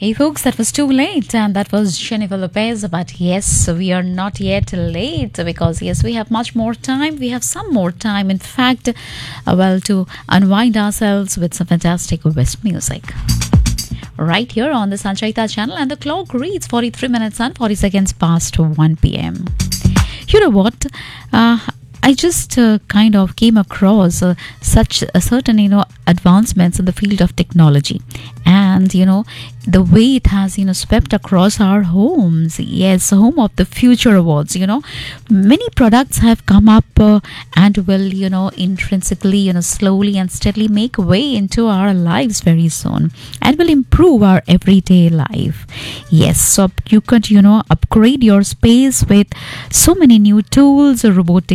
Hey folks, that was too late, and that was Jennifer Lopez. But yes, we are not yet late because yes, we have much more time. We have some more time, in fact, to unwind ourselves with some fantastic West music. Right here on the Sanchaita channel, and the clock reads 43 minutes and 40 seconds past 1 p.m. You know what? I just kind of came across such a certain, advancements in the field of technology, and the way it has swept across our homes. Yes, Home of the Future Awards. Many products have come up and will intrinsically slowly and steadily make way into our lives very soon, and will improve our everyday life. Yes, so you could upgrade your space with so many new tools, robotic